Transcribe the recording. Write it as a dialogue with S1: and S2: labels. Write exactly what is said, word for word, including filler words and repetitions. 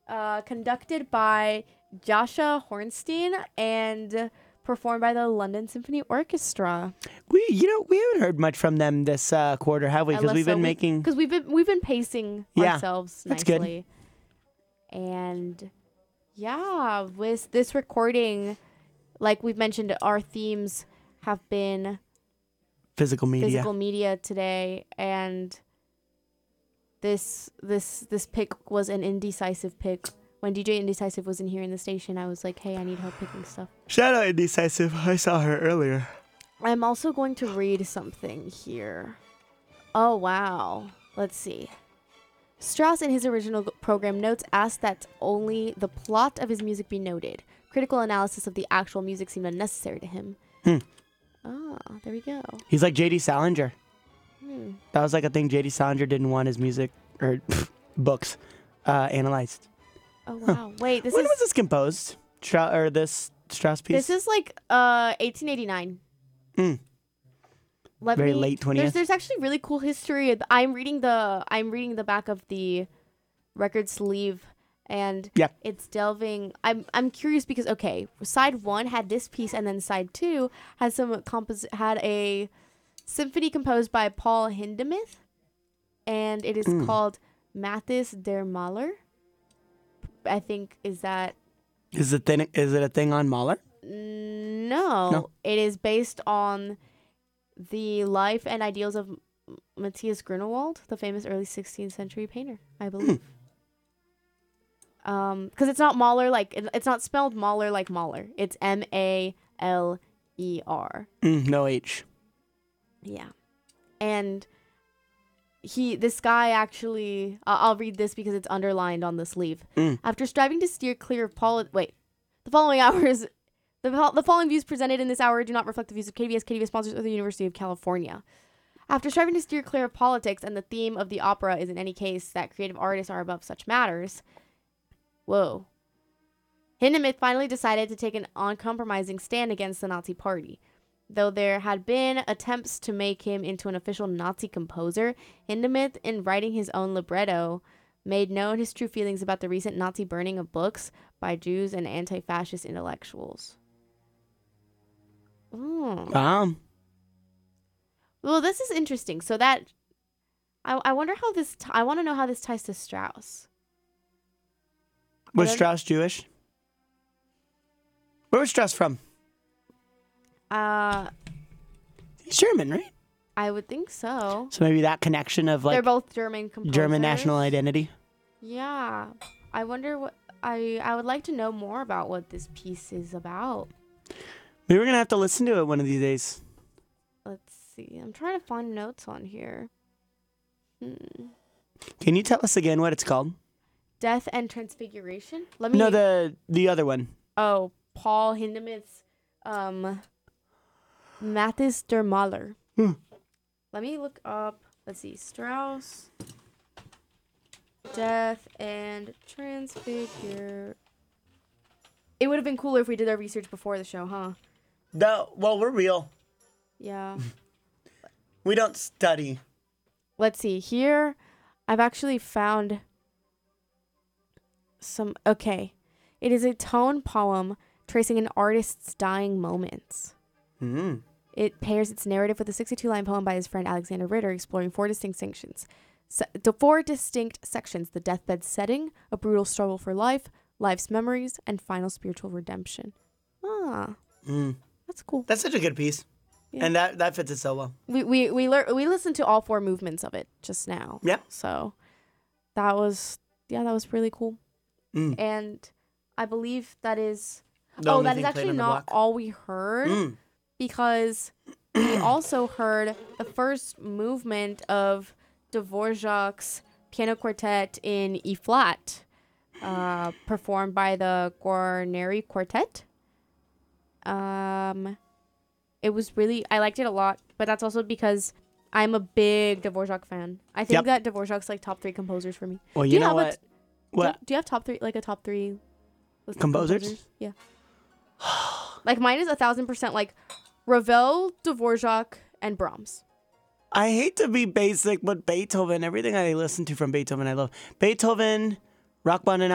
S1: uh, conducted by Jascha Hornstein and performed by the London Symphony Orchestra.
S2: We, you know, we haven't heard much from them this uh, quarter, have we? Because we've been so making
S1: because we've been we've been pacing
S2: yeah,
S1: ourselves
S2: that's
S1: nicely. Good. And yeah, with this recording, like we've mentioned, our themes have been
S2: physical media,
S1: physical media today, and this this this pick was an indecisive pick. When D J Indecisive was in here in the station, I was like, hey, I need help picking stuff.
S2: Shout out Indecisive. I saw her earlier.
S1: I'm also going to read something here. Oh, wow. Let's see. Strauss, in his original program notes, asked that only the plot of his music be noted. Critical analysis of the actual music seemed unnecessary to him.
S2: Hmm.
S1: Ah, there we go.
S2: He's like J D Salinger.
S1: Hmm.
S2: That was like a thing J D Salinger didn't want his music or books uh, analyzed.
S1: Oh, wow. Huh. Wait, this
S2: when
S1: is...
S2: When was this composed? Strauss, or this Strauss piece?
S1: This is like uh, eighteen eighty-nine.
S2: Mm.
S1: Let
S2: Very
S1: me,
S2: late twentieth.
S1: There's, there's actually really cool history. I'm reading the I'm reading the back of the record sleeve, and
S2: yeah.
S1: it's delving. I'm I'm curious because okay, side one had this piece, and then side two had some compos had a symphony composed by Paul Hindemith, and it is mm. called Mathis der Maler. I think is that
S2: is it thing is it a thing on Mahler?
S1: No, no, it is based on the life and ideals of Matthias Grunewald, the famous early sixteenth century painter, I believe. Hmm. Um, because it's not Mahler like it, it's not spelled Mahler like Mahler. It's M A L E R.
S2: Mm, no H.
S1: Yeah, and. He, this guy actually, uh, I'll read this because it's underlined on the sleeve.
S2: Mm.
S1: After striving to steer clear of poli- wait, the following hours, the, the following views presented in this hour do not reflect the views of K B S, K B S sponsors, or the University of California. After striving to steer clear of politics, and the theme of the opera is in any case that creative artists are above such matters. Whoa. Hindemith finally decided to take an uncompromising stand against the Nazi Party. Though there had been attempts to make him into an official Nazi composer, Hindemith, in writing his own libretto, made known his true feelings about the recent Nazi burning of books by Jews and anti-fascist intellectuals. Oh.
S2: Um.
S1: Well, this is interesting. So that, I I wonder how this. T- I want to know how this ties to Strauss.
S2: Was Strauss Jewish? Where was Strauss from?
S1: Uh,
S2: he's German, right?
S1: I would think so.
S2: So maybe that connection of like
S1: they're both German composers.
S2: German national identity.
S1: Yeah, I wonder what I I would like to know more about what this piece is about.
S2: Maybe we're gonna have to listen to it one of these days.
S1: Let's see. I'm trying to find notes on here. Hmm.
S2: Can you tell us again what it's called?
S1: Death and Transfiguration. Let me.
S2: No, the the other one.
S1: Oh, Paul Hindemith's um. Mathis der Maler.
S2: Hmm.
S1: Let me look up. Let's see. Strauss. Death and Transfigure. It would have been cooler if we did our research before the show, huh?
S2: No. Well, we're real.
S1: Yeah.
S2: We don't study.
S1: Let's see. Here, I've actually found some. Okay. It is a tone poem tracing an artist's dying moments.
S2: Mm.
S1: It pairs its narrative with a sixty-two line poem by his friend Alexander Ritter, exploring four distinct sections. Se- the four distinct sections: the deathbed setting, a brutal struggle for life, life's memories, and final spiritual redemption. Ah,
S2: mm.
S1: That's cool.
S2: That's such a good piece, yeah. And that, that fits it so well.
S1: We we we lear- we listened to all four movements of it just now.
S2: Yeah.
S1: So that was yeah that was really cool,
S2: mm.
S1: and I believe that is
S2: the
S1: oh that is actually not all we heard.
S2: Mm.
S1: Because we also heard the first movement of Dvorak's piano quartet in E flat, uh, performed by the Guarneri Quartet. Um, it was really I liked it a lot, but that's also because I'm a big Dvorak fan. I think
S2: yep.
S1: that Dvorak's like top three composers for me.
S2: Well, you,
S1: you
S2: know what?
S1: A,
S2: what?
S1: Do you, have, do you have top three like a top three list
S2: composers?
S1: Of composers? Yeah. Like mine is a thousand percent like. Ravel, Dvorak, and Brahms.
S2: I hate to be basic, but Beethoven, everything I listen to from Beethoven, I love. Beethoven, Rachmaninoff.